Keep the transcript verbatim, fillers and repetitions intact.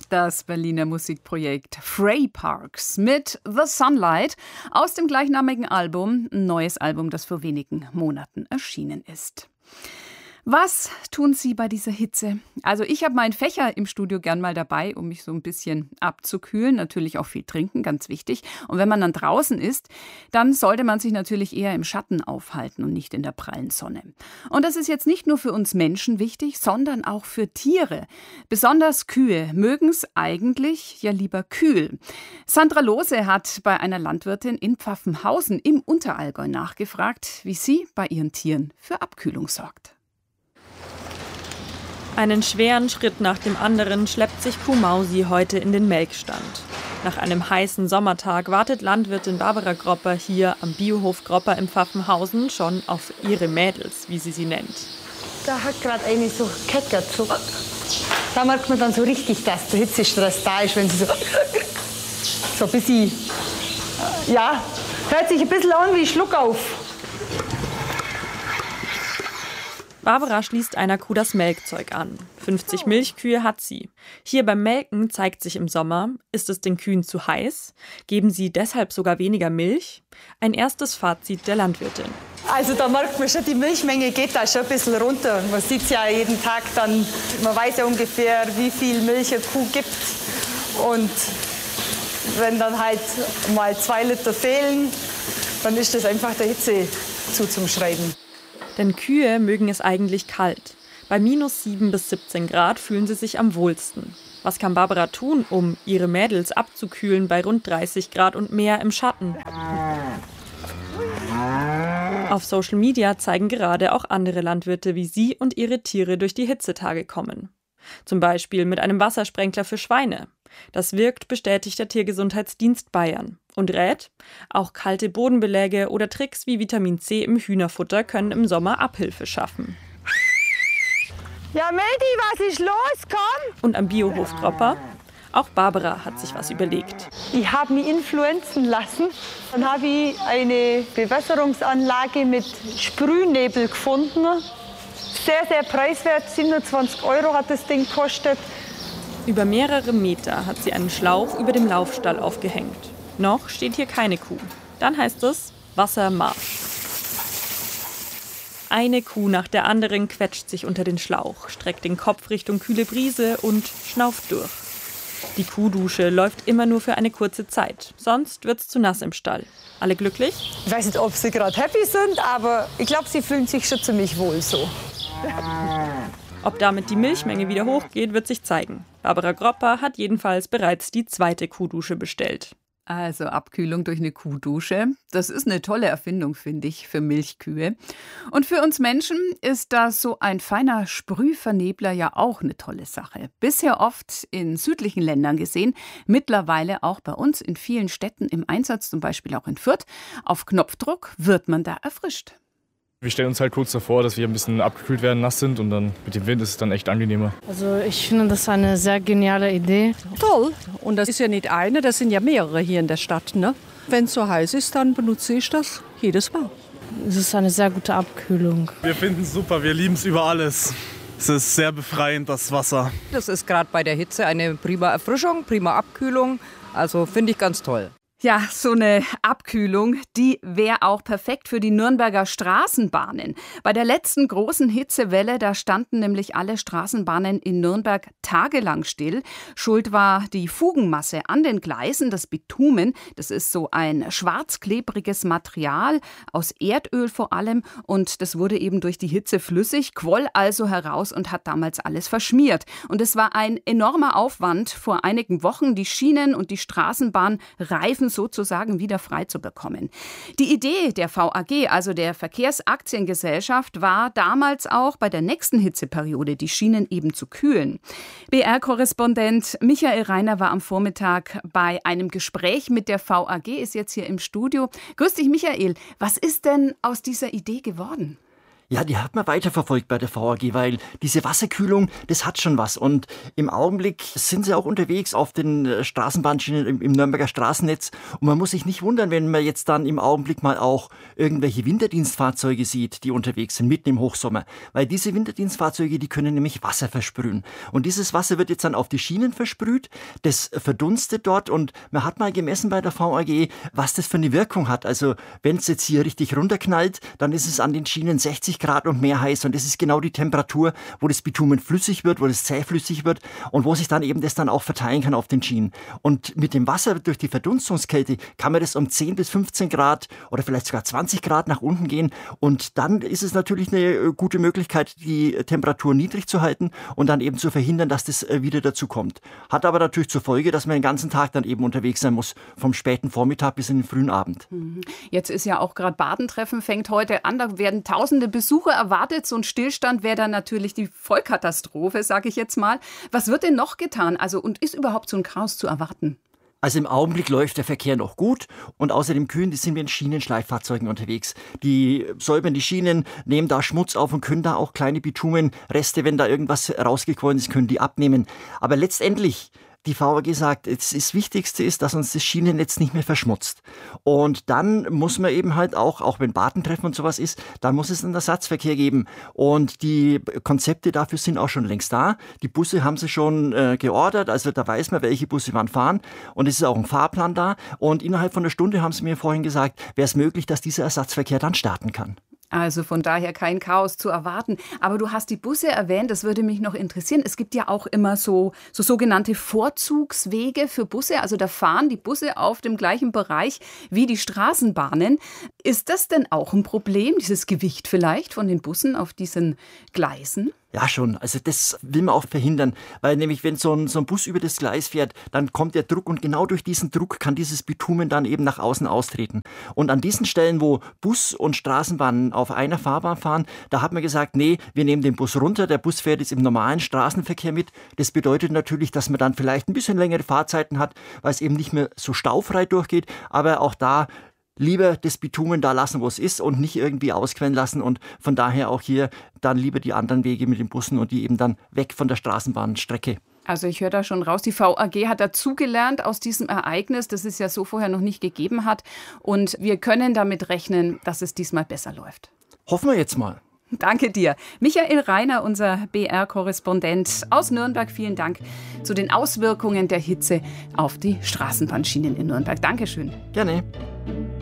Das Berliner Musikprojekt Frey Parks mit The Sunlight aus dem gleichnamigen Album, ein neues Album, das vor wenigen Monaten erschienen ist. Was tun Sie bei dieser Hitze? Also ich habe meinen Fächer im Studio gern mal dabei, um mich so ein bisschen abzukühlen. Natürlich auch viel trinken, ganz wichtig. Und wenn man dann draußen ist, dann sollte man sich natürlich eher im Schatten aufhalten und nicht in der prallen Sonne. Und das ist jetzt nicht nur für uns Menschen wichtig, sondern auch für Tiere. Besonders Kühe mögen es eigentlich ja lieber kühl. Sandra Lohse hat bei einer Landwirtin in Pfaffenhausen im Unterallgäu nachgefragt, wie sie bei ihren Tieren für Abkühlung sorgt. Einen schweren Schritt nach dem anderen schleppt sich Kuh Mausi heute in den Melkstand. Nach einem heißen Sommertag wartet Landwirtin Barbara Gropper hier am Biohof Gropper in Pfaffenhausen schon auf ihre Mädels, wie sie sie nennt. Da hat gerade eine so keckert. So. Da merkt man dann so richtig, dass der Hitzestress da ist, wenn sie so, so ein bisschen, ja, hört sich ein bisschen an wie Schluckauf. Barbara schließt einer Kuh das Melkzeug an. fünfzig Milchkühe hat sie. Hier beim Melken zeigt sich im Sommer, ist es den Kühen zu heiß? Geben sie deshalb sogar weniger Milch? Ein erstes Fazit der Landwirtin. Also da merkt man schon, die Milchmenge geht da schon ein bisschen runter. Man sieht es ja jeden Tag dann, man weiß ja ungefähr, wie viel Milch eine Kuh gibt. Und wenn dann halt mal zwei Liter fehlen, dann ist das einfach der Hitze zuzuschreiben. Denn Kühe mögen es eigentlich kalt. Bei minus sieben bis siebzehn Grad fühlen sie sich am wohlsten. Was kann Barbara tun, um ihre Mädels abzukühlen bei rund dreißig Grad und mehr im Schatten? Auf Social Media zeigen gerade auch andere Landwirte, wie sie und ihre Tiere durch die Hitzetage kommen. Zum Beispiel mit einem Wassersprenkler für Schweine. Das wirkt, bestätigt der Tiergesundheitsdienst Bayern. Und rät, auch kalte Bodenbeläge oder Tricks wie Vitamin C im Hühnerfutter können im Sommer Abhilfe schaffen. Ja, Mädi, was ist los? Komm! Und am Biohof Gropper? Auch Barbara hat sich was überlegt. Ich habe mich influenzen lassen. Dann habe ich eine Bewässerungsanlage mit Sprühnebel gefunden. Sehr, sehr preiswert, siebenundzwanzig Euro hat das Ding gekostet. Über mehrere Meter hat sie einen Schlauch über dem Laufstall aufgehängt. Noch steht hier keine Kuh. Dann heißt es Wassermarsch. Eine Kuh nach der anderen quetscht sich unter den Schlauch, streckt den Kopf Richtung kühle Brise und schnauft durch. Die Kuhdusche läuft immer nur für eine kurze Zeit, sonst wird's zu nass im Stall. Alle glücklich? Ich weiß nicht, ob sie gerade happy sind, aber ich glaube, sie fühlen sich schon ziemlich wohl so. Ob damit die Milchmenge wieder hochgeht, wird sich zeigen. Barbara Gropper hat jedenfalls bereits die zweite Kuhdusche bestellt. Also Abkühlung durch eine Kuhdusche, das ist eine tolle Erfindung, finde ich, für Milchkühe. Und für uns Menschen ist da so ein feiner Sprühvernebler ja auch eine tolle Sache. Bisher oft in südlichen Ländern gesehen, mittlerweile auch bei uns in vielen Städten im Einsatz, zum Beispiel auch in Fürth. Auf Knopfdruck wird man da erfrischt. Wir stellen uns halt kurz davor, dass wir ein bisschen abgekühlt werden, nass sind und dann mit dem Wind ist es dann echt angenehmer. Also ich finde das eine sehr geniale Idee. Toll. Und das ist ja nicht eine, das sind ja mehrere hier in der Stadt. Ne? Wenn es so heiß ist, dann benutze ich das jedes Mal. Es ist eine sehr gute Abkühlung. Wir finden es super, wir lieben es über alles. Es ist sehr befreiend, das Wasser. Das ist gerade bei der Hitze eine prima Erfrischung, prima Abkühlung. Also finde ich ganz toll. Ja, so eine Abkühlung, die wäre auch perfekt für die Nürnberger Straßenbahnen. Bei der letzten großen Hitzewelle, da standen nämlich alle Straßenbahnen in Nürnberg tagelang still. Schuld war die Fugenmasse an den Gleisen, das Bitumen. Das ist so ein schwarzklebriges Material, aus Erdöl vor allem. Und das wurde eben durch die Hitze flüssig, quoll also heraus und hat damals alles verschmiert. Und es war ein enormer Aufwand, vor einigen Wochen die Schienen und die Straßenbahnreifen sozusagen wieder frei zu bekommen. Die Idee der V A G, also der Verkehrsaktiengesellschaft, war damals auch bei der nächsten Hitzeperiode die Schienen eben zu kühlen. B R-Korrespondent Michael Reiner war am Vormittag bei einem Gespräch mit der V A G, ist jetzt hier im Studio. Grüß dich, Michael. Was ist denn aus dieser Idee geworden? Ja, die hat man weiterverfolgt bei der V A G, weil diese Wasserkühlung, das hat schon was. Und im Augenblick sind sie auch unterwegs auf den Straßenbahnschienen im, im Nürnberger Straßennetz. Und man muss sich nicht wundern, wenn man jetzt dann im Augenblick mal auch irgendwelche Winterdienstfahrzeuge sieht, die unterwegs sind, mitten im Hochsommer. Weil diese Winterdienstfahrzeuge, die können nämlich Wasser versprühen. Und dieses Wasser wird jetzt dann auf die Schienen versprüht, das verdunstet dort. Und man hat mal gemessen bei der V A G, was das für eine Wirkung hat. Also wenn es jetzt hier richtig runterknallt, dann ist es an den Schienen sechzig Grad und mehr heiß. Und das ist genau die Temperatur, wo das Bitumen flüssig wird, wo das zähflüssig wird und wo sich dann eben das dann auch verteilen kann auf den Schienen. Und mit dem Wasser durch die Verdunstungskälte kann man das um zehn bis fünfzehn Grad oder vielleicht sogar zwanzig Grad nach unten gehen. Und dann ist es natürlich eine gute Möglichkeit, die Temperatur niedrig zu halten und dann eben zu verhindern, dass das wieder dazu kommt. Hat aber natürlich zur Folge, dass man den ganzen Tag dann eben unterwegs sein muss, vom späten Vormittag bis in den frühen Abend. Jetzt ist ja auch gerade Badentreffen, fängt heute an, da werden tausende Besucher erwartet. So ein Stillstand wäre dann natürlich die Vollkatastrophe, sage ich jetzt mal. Was wird denn noch getan? Also, und ist überhaupt so ein Chaos zu erwarten? Also im Augenblick läuft der Verkehr noch gut und außerdem kühlen, die sind wir in Schienenschleifahrzeugen unterwegs. Die säubern die Schienen, nehmen da Schmutz auf und können da auch kleine Bitumenreste, wenn da irgendwas rausgequollen ist, können die abnehmen. Aber letztendlich, die V A G sagt, das Wichtigste ist, dass uns das Schienennetz nicht mehr verschmutzt. Und dann muss man eben halt auch, auch wenn Badentreffen und sowas ist, dann muss es einen Ersatzverkehr geben. Und die Konzepte dafür sind auch schon längst da. Die Busse haben sie schon äh, geordert, also da weiß man, welche Busse wann fahren. Und es ist auch ein Fahrplan da. Und innerhalb von einer Stunde, haben sie mir vorhin gesagt, wäre es möglich, dass dieser Ersatzverkehr dann starten kann. Also von daher kein Chaos zu erwarten. Aber du hast die Busse erwähnt, das würde mich noch interessieren. Es gibt ja auch immer so, so sogenannte Vorzugswege für Busse. Also da fahren die Busse auf dem gleichen Bereich wie die Straßenbahnen. Ist das denn auch ein Problem, dieses Gewicht vielleicht von den Bussen auf diesen Gleisen? Ja, schon. Also das will man auch verhindern, weil nämlich wenn so ein, so ein Bus über das Gleis fährt, dann kommt der Druck und genau durch diesen Druck kann dieses Bitumen dann eben nach außen austreten. Und an diesen Stellen, wo Bus und Straßenbahnen auf einer Fahrbahn fahren, da hat man gesagt, nee, wir nehmen den Bus runter, der Bus fährt jetzt im normalen Straßenverkehr mit. Das bedeutet natürlich, dass man dann vielleicht ein bisschen längere Fahrzeiten hat, weil es eben nicht mehr so staufrei durchgeht, aber auch da lieber das Bitumen da lassen, wo es ist und nicht irgendwie ausquellen lassen und von daher auch hier dann lieber die anderen Wege mit den Bussen und die eben dann weg von der Straßenbahnstrecke. Also ich höre da schon raus, die V A G hat dazugelernt aus diesem Ereignis, das es ja so vorher noch nicht gegeben hat und wir können damit rechnen, dass es diesmal besser läuft. Hoffen wir jetzt mal. Danke dir. Michael Reiner, unser B R-Korrespondent aus Nürnberg, vielen Dank zu den Auswirkungen der Hitze auf die Straßenbahnschienen in Nürnberg. Dankeschön. Gerne.